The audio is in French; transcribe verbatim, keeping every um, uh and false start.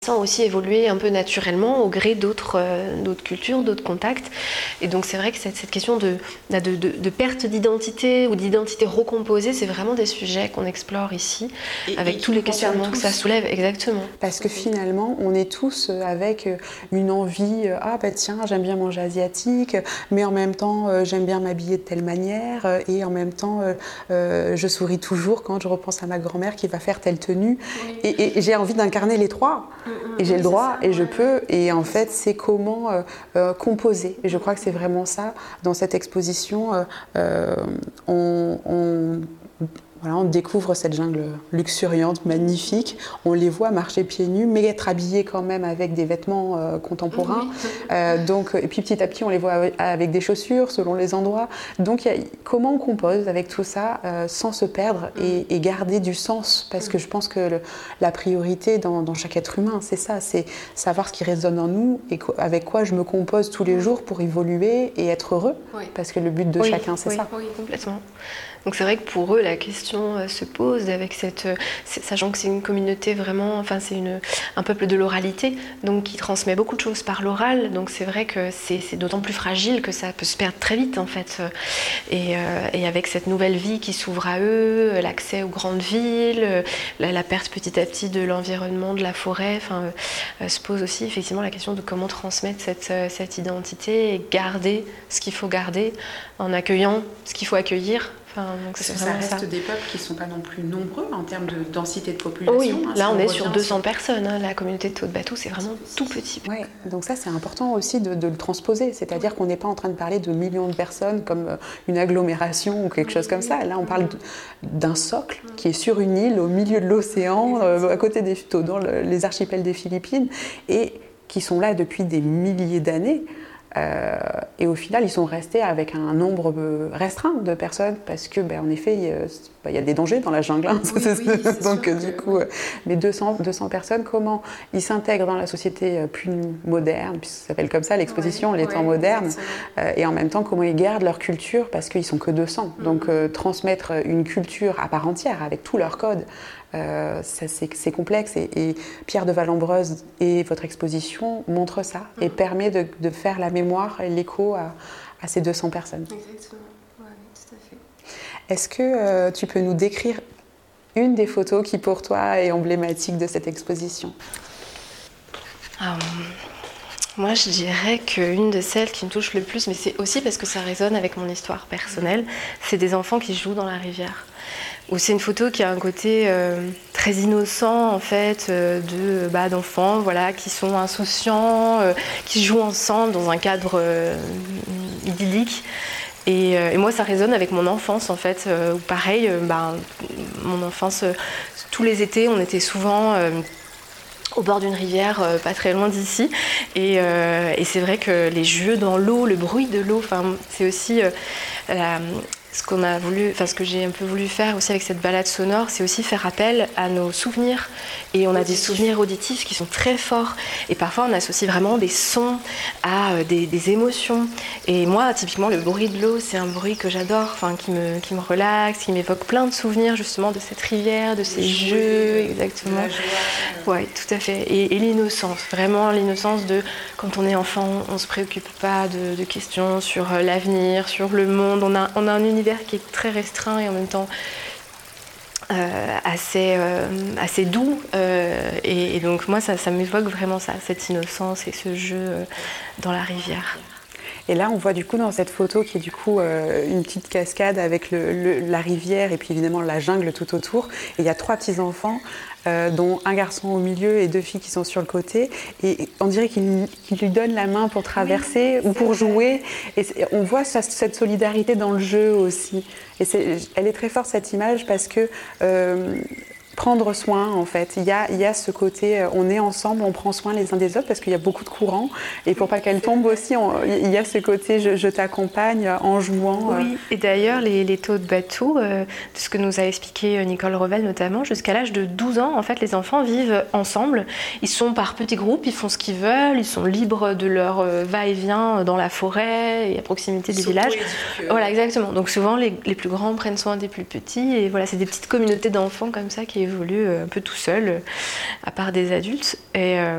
aussi évoluer un peu naturellement au gré d'autres, euh, d'autres cultures, d'autres contacts. Et donc c'est vrai que cette, cette question de, de, de, de perte d'identité ou d'identité recomposée, c'est vraiment des sujets qu'on explore ici, et, avec et tous les questionnements tous. que ça soulève. Exactement. Parce que finalement, on est tous avec une envie, ah bah tiens, j'aime bien manger asiatique, mais en même temps, j'aime bien m'habiller de telle manière, et en même temps, euh, je souris toujours quand je repense à ma grand-mère qui va faire telle tenue. Oui. Et, et j'ai envie d'incarner les trois. Et j'ai le droit, et je peux, et en fait, c'est comment euh, euh, composer. Et je crois que c'est vraiment ça, dans cette exposition, euh, euh, on, on, voilà, on découvre cette jungle luxuriante, magnifique, on les voit marcher pieds nus, mais être habillés quand même avec des vêtements euh, contemporains. Oui. Euh, donc, et puis petit à petit, on les voit avec, avec des chaussures, selon les endroits. Donc, y a, comment on compose avec tout ça, euh, sans se perdre, et, et garder du sens, parce que je pense que le, la priorité dans, dans chaque être humain, c'est ça, c'est savoir ce qui résonne en nous, et co- avec quoi je me compose tous les jours pour évoluer et être heureux, oui. Parce que le but de oui, chacun, c'est oui, ça. Oui, complètement. Donc c'est vrai que pour eux, la question euh, se pose avec cette, euh, sachant que c'est une communauté vraiment, enfin c'est une, un peuple de l'oralité, donc qui transmet beaucoup de choses par l'oral. Donc c'est vrai que c'est, c'est d'autant plus fragile que ça peut se perdre très vite en fait. Et, euh, et avec cette nouvelle vie qui s'ouvre à eux, l'accès aux grandes villes, la, la perte petit à petit de l'environnement, de la forêt, enfin euh, se pose aussi effectivement la question de comment transmettre cette, cette identité et garder ce qu'il faut garder en accueillant ce qu'il faut accueillir. Enfin, donc Parce c'est que ça reste ça. Des peuples qui ne sont pas non plus nombreux en termes de densité de population. Oui, hein, là si on, on est sur deux cents sur... personnes. Hein. La communauté de Taubatou, c'est vraiment tout petit. Ouais, donc ça c'est important aussi de, de le transposer. C'est-à-dire qu'on n'est pas en train de parler de millions de personnes comme une agglomération ou quelque chose comme ça. Là on parle d'un socle qui est sur une île au milieu de l'océan, euh, à côté des, dans le, les archipels des Philippines, et qui sont là depuis des milliers d'années. Euh, et au final, ils sont restés avec un nombre restreint de personnes parce que, ben, en effet, il y, a, ben, il y a des dangers dans la jungle. Hein, oui, oui, donc, du que... coup, mais deux cents, deux cents personnes, comment ils s'intègrent dans la société plus moderne, puisque ça s'appelle comme ça l'exposition, ouais, les ouais, temps modernes, euh, et en même temps, comment ils gardent leur culture parce qu'ils sont que deux cents. Mm-hmm. Donc, euh, transmettre une culture à part entière avec tous leurs codes. Euh, ça, c'est, c'est complexe et, et Pierre de Vallambreuse et votre exposition montrent ça mmh. et permet de, de faire la mémoire et l'écho à, à ces deux cents personnes. Exactement, ouais, tout à fait. Est-ce que euh, tu peux nous décrire une des photos qui pour toi est emblématique de cette exposition ? um... Moi, je dirais qu'une de celles qui me touche le plus, mais c'est aussi parce que ça résonne avec mon histoire personnelle, c'est des enfants qui jouent dans la rivière. Où c'est une photo qui a un côté euh, très innocent, en fait, euh, de, bah, d'enfants voilà, qui sont insouciants, euh, qui jouent ensemble dans un cadre euh, idyllique. Et, euh, et moi, ça résonne avec mon enfance, en fait, euh, où pareil, euh, bah, mon enfance, euh, tous les étés, on était souvent... Euh, au bord d'une rivière, euh, pas très loin d'ici. Et, euh, et c'est vrai que les jeux dans l'eau, le bruit de l'eau, c'est aussi euh, la, ce qu'on a voulu, enfin ce que j'ai un peu voulu faire aussi avec cette balade sonore, c'est aussi faire appel à nos souvenirs. Et on a des souvenirs auditifs qui sont très forts. Et parfois, on associe vraiment des sons à euh, des, des émotions. Et moi, typiquement, le bruit de l'eau, c'est un bruit que j'adore, enfin qui me, qui me relaxe, qui m'évoque plein de souvenirs justement de cette rivière, de ces jeux, jeux exactement. Ouais, tout à fait. Et, et l'innocence, vraiment l'innocence de quand on est enfant, on ne se préoccupe pas de, de questions sur l'avenir, sur le monde. On a, on a un univers qui est très restreint et en même temps euh, assez, euh, assez doux. Euh, et, et donc moi, ça, ça m'évoque vraiment ça, cette innocence et ce jeu euh, dans la rivière. Et là, on voit du coup dans cette photo qui est du coup euh, une petite cascade avec le, le, la rivière et puis évidemment la jungle tout autour. Et il y a trois petits-enfants, euh, dont un garçon au milieu et deux filles qui sont sur le côté. Et on dirait qu'ils, qu'ils lui donnent la main pour traverser oui, ou pour jouer. Et on voit ça, cette solidarité dans le jeu aussi. Et c'est, elle est très forte cette image parce que... Euh, prendre soin en fait, il y a, il y a ce côté, on est ensemble, on prend soin les uns des autres parce qu'il y a beaucoup de courants et pour pas qu'elle tombe aussi, on, il y a ce côté je, je t'accompagne en jouant. Oui, et d'ailleurs les, les Taubatou, euh, de ce que nous a expliqué Nicole Revel notamment, jusqu'à l'âge de douze ans, en fait les enfants vivent ensemble, ils sont par petits groupes, ils font ce qu'ils veulent, ils sont libres de leur va-et-vient dans la forêt et à proximité des villages. Que... Voilà, exactement, donc souvent les, les plus grands prennent soin des plus petits et voilà, c'est des petites communautés d'enfants comme ça qui évolue un peu tout seul, à part des adultes. Et,